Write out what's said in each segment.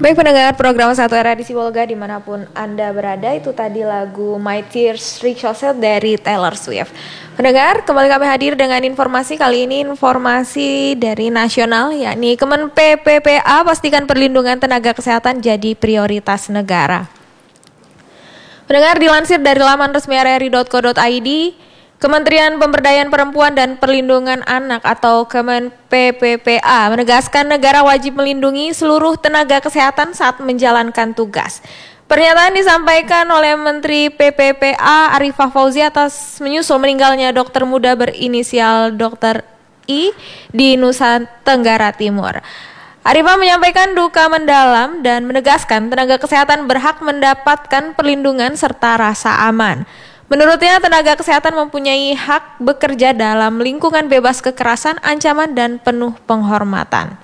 Baik pendengar program 1 RRI Sibolga dimanapun Anda berada, itu tadi lagu My Tears Ricochet dari Taylor Swift. Pendengar, kembali kami hadir dengan informasi kali ini, informasi dari nasional, yakni Kemen PPPA pastikan perlindungan tenaga kesehatan jadi prioritas negara. Pendengar, dilansir dari laman resmi rri.co.id, Kementerian Pemberdayaan Perempuan dan Perlindungan Anak atau Kemen PPPA menegaskan negara wajib melindungi seluruh tenaga kesehatan saat menjalankan tugas. Pernyataan disampaikan oleh Menteri PPPA Arifah Fauzi atas menyusul meninggalnya dokter muda berinisial Dr. I di Nusa Tenggara Timur. Arifah menyampaikan duka mendalam dan menegaskan tenaga kesehatan berhak mendapatkan perlindungan serta rasa aman. Menurutnya, tenaga kesehatan mempunyai hak bekerja dalam lingkungan bebas kekerasan, ancaman, dan penuh penghormatan.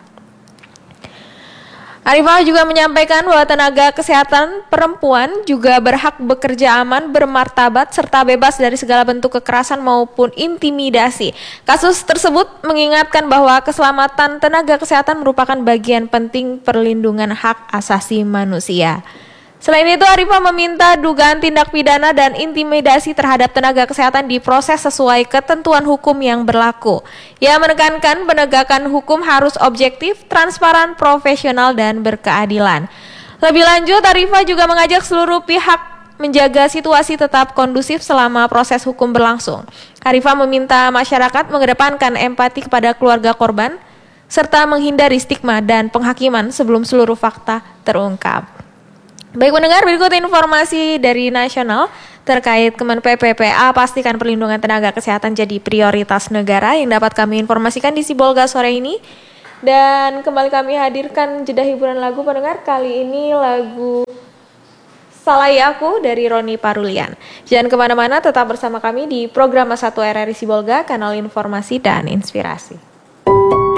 Arifah juga menyampaikan bahwa tenaga kesehatan perempuan juga berhak bekerja aman, bermartabat, serta bebas dari segala bentuk kekerasan maupun intimidasi. Kasus tersebut mengingatkan bahwa keselamatan tenaga kesehatan merupakan bagian penting perlindungan hak asasi manusia. Selain itu, Arifah meminta dugaan tindak pidana dan intimidasi terhadap tenaga kesehatan diproses sesuai ketentuan hukum yang berlaku. Ia menekankan penegakan hukum harus objektif, transparan, profesional, dan berkeadilan. Lebih lanjut, Arifah juga mengajak seluruh pihak menjaga situasi tetap kondusif selama proses hukum berlangsung. Arifah meminta masyarakat mengedepankan empati kepada keluarga korban, serta menghindari stigma dan penghakiman sebelum seluruh fakta terungkap. Baik pendengar, berikut informasi dari nasional terkait Kemen PPPA pastikan perlindungan tenaga kesehatan jadi prioritas negara yang dapat kami informasikan di Sibolga sore ini. Dan kembali kami hadirkan jeda hiburan lagu pendengar, kali ini lagu Salai Aku dari Roni Parulian. Jangan kemana-mana, tetap bersama kami di program 1 RRI Sibolga, kanal informasi dan inspirasi.